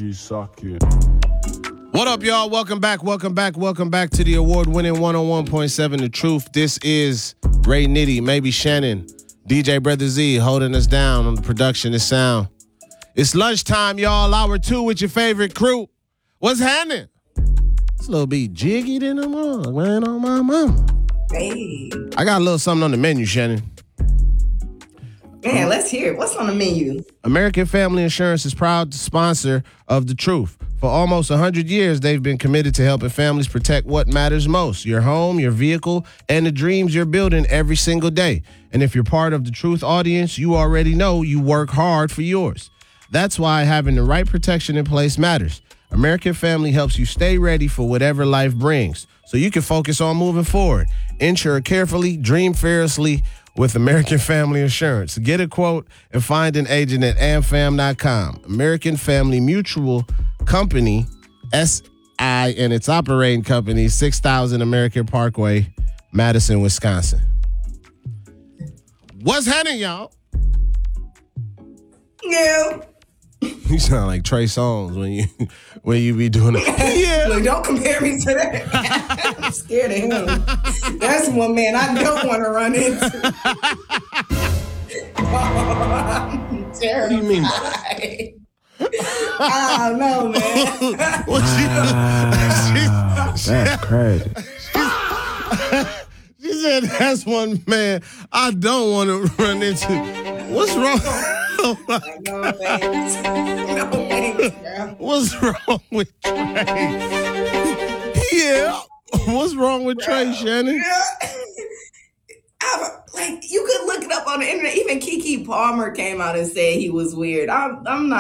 be sucking. What up, y'all? Welcome back to the award-winning 101.7 The Truth. This is Ray Nitty, maybe Shannon, DJ Brother Z holding us down on the production and sound. It's lunchtime, y'all. Hour 2 with your favorite crew. What's happening? It's a little bit jiggy than a mug, man, on my mama. Hey. I got a little something on the menu, Shannon. Man, let's hear it. What's on the menu? American Family Insurance is proud to sponsor of The Truth. For almost 100 years, they've been committed to helping families protect what matters most, your home, your vehicle, and the dreams you're building every single day. And if you're part of the Truth audience, you already know you work hard for yours. That's why having the right protection in place matters. American Family helps you stay ready for whatever life brings, so you can focus on moving forward. Insure carefully, dream fearlessly with American Family Insurance. Get a quote and find an agent at amfam.com. American Family Mutual Company, SI, and its operating company, 6000 American Parkway, Madison, Wisconsin. What's happening, y'all? Yeah. You sound like Trey Songz when you be doing it. Yeah. Look, don't compare me to that. I'm scared of him. That's one man I don't want to run into. I'm terrified. What do you mean by that? I don't know, man. That's crazy. She said, that's one man I don't want to run into. What's wrong? No thanks, girl. What's wrong with Trey? Yeah. What's wrong with Trey, Shannon? Like, you could look it up on the internet. Even Keke Palmer came out and said he was weird. I'm not